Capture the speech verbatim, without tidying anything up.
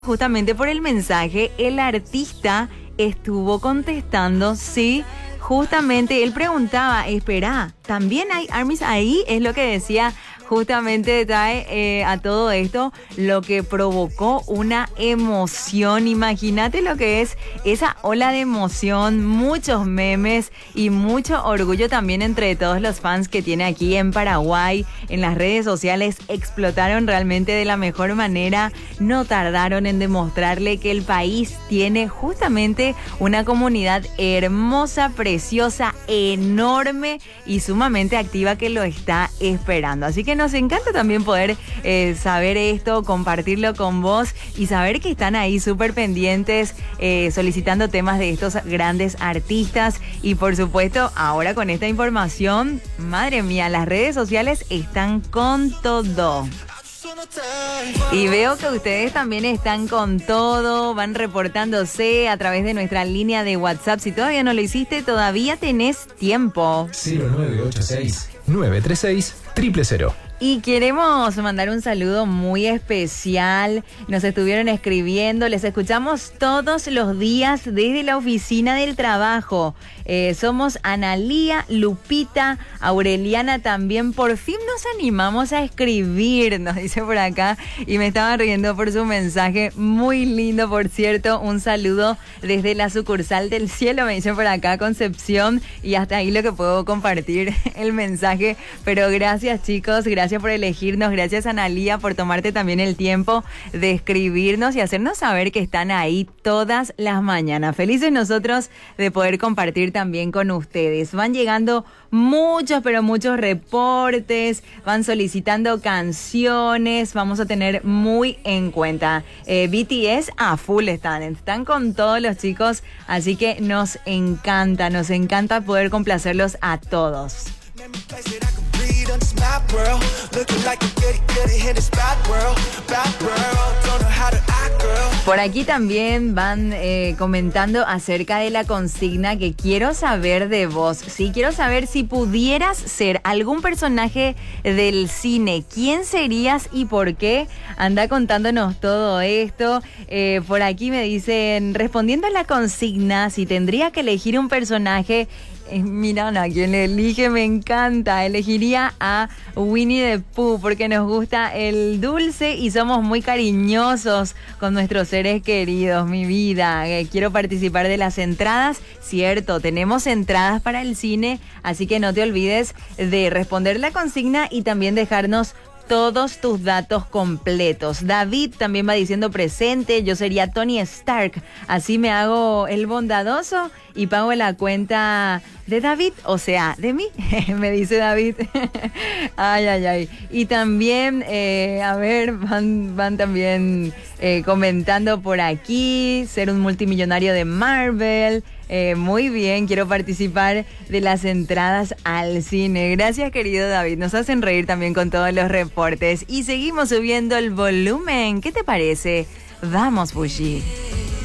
Justamente por el mensaje, el artista estuvo contestando, sí, justamente él preguntaba, espera, ¿también hay ARMYs ahí? Es lo que decía justamente trae eh, a todo esto, lo que provocó una emoción. Imagínate lo que es esa ola de emoción, muchos memes y mucho orgullo también entre todos los fans que tiene aquí en Paraguay. En las redes sociales explotaron realmente de la mejor manera. No tardaron en demostrarle que el país tiene justamente una comunidad hermosa, preciosa, enorme y sumamente activa que lo está esperando. Así que nos encanta también poder eh, saber esto, compartirlo con vos y saber que están ahí súper pendientes eh, solicitando temas de estos grandes artistas. Y por supuesto, ahora con esta información, madre mía, las redes sociales están con todo. Y veo que ustedes también están con todo, van reportándose a través de nuestra línea de WhatsApp. Si todavía no lo hiciste, todavía tenés tiempo. cero nueve ocho seis, nueve tres seis, cero cero cero. Y queremos mandar un saludo muy especial. Nos estuvieron escribiendo, les escuchamos todos los días desde la oficina del trabajo. Eh, somos Analía, Lupita, Aureliana también. Por fin nos animamos a escribir, nos dice por acá. Y me estaba riendo por su mensaje. Muy lindo, por cierto. Un saludo desde la sucursal del cielo, me dicen por acá, Concepción. Y hasta ahí lo que puedo compartir el mensaje. Pero gracias, chicos, gracias por elegirnos, gracias Analía por tomarte también el tiempo de escribirnos y hacernos saber que están ahí todas las mañanas. Felices nosotros de poder compartir también con ustedes. Van llegando muchos, pero muchos reportes, van solicitando canciones, vamos a tener muy en cuenta. Eh, B T S a full están, están con todos los chicos, así que nos encanta, nos encanta poder complacerlos a todos. Por aquí también van eh, comentando acerca de la consigna que quiero saber de vos. Sí, quiero saber si pudieras ser algún personaje del cine. ¿Quién serías y por qué? Anda contándonos todo esto. Eh, por aquí me dicen, respondiendo a la consigna, si tendría que elegir un personaje... Mira, no, a quien le elige me encanta. Elegiría a Winnie the Pooh porque nos gusta el dulce y somos muy cariñosos con nuestros seres queridos, mi vida. Eh, quiero participar de las entradas. Cierto, tenemos entradas para el cine, así que no te olvides de responder la consigna y también dejarnos todos tus datos completos. David también va diciendo presente, yo sería Tony Stark, así me hago el bondadoso y pago la cuenta de David, o sea, de mí, me dice David. Ay, ay, ay. Y también, eh, a ver, van, van también eh, comentando por aquí, ser un multimillonario de Marvel. Eh, muy bien, quiero participar de las entradas al cine. Gracias, querido David. Nos hacen reír también con todos los reportes. Y seguimos subiendo el volumen. ¿Qué te parece? Vamos, Fuji.